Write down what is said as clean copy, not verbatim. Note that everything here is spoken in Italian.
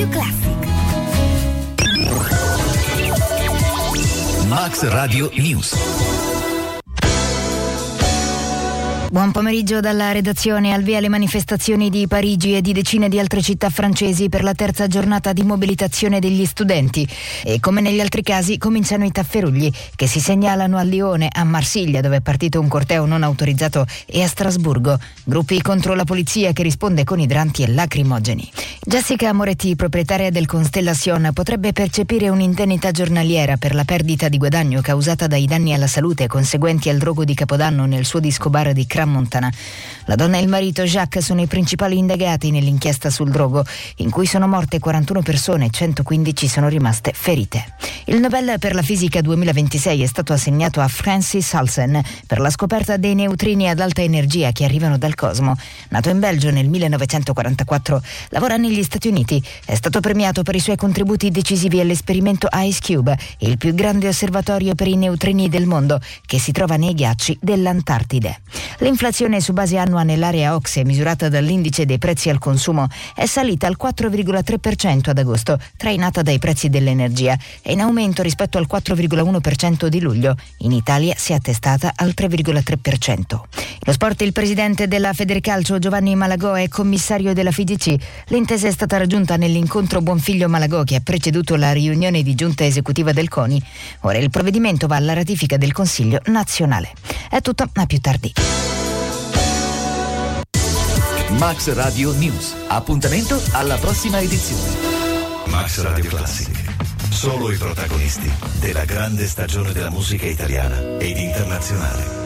Radio Classic. Max Radio News. Buon pomeriggio dalla redazione. Al via le manifestazioni di Parigi e di decine di altre città francesi per la terza giornata di mobilitazione degli studenti. E come negli altri casi cominciano i tafferugli che si segnalano a Lione, a Marsiglia dove è partito un corteo non autorizzato e a Strasburgo. Gruppi contro la polizia che risponde con idranti e lacrimogeni. Jessica Moretti, proprietaria del Constellation, potrebbe percepire un'indennità giornaliera per la perdita di guadagno causata dai danni alla salute conseguenti al drogo di Capodanno nel suo disco bar di Crans-Montana. La donna e il marito Jacques sono i principali indagati nell'inchiesta sul drogo, in cui sono morte 41 persone e 115 sono rimaste ferite. Il Nobel per la fisica 2026 è stato assegnato a Francis Halsen per la scoperta dei neutrini ad alta energia che arrivano dal cosmo. Nato in Belgio nel 1944, lavora negli Stati Uniti. È stato premiato per i suoi contributi decisivi all'esperimento IceCube, il più grande osservatorio per i neutrini del mondo, che si trova nei ghiacci dell'Antartide. L'inflazione su base annua nell'area OCSE, misurata dall'indice dei prezzi al consumo, è salita al 4,3% ad agosto, trainata dai prezzi dell'energia, e in aumento rispetto al 4,1% di luglio. In Italia si è attestata al 3,3%. Lo sport, il presidente della Federcalcio Giovanni Malagò è commissario della FIGC. L'intesa è stata raggiunta nell'incontro Buonfiglio-Malagò che ha preceduto la riunione di giunta esecutiva del CONI. Ora il provvedimento va alla ratifica del Consiglio nazionale. È tutto, a più tardi. Max Radio News. Appuntamento alla prossima edizione. Max Radio Classic. Solo i protagonisti della grande stagione della musica italiana ed internazionale.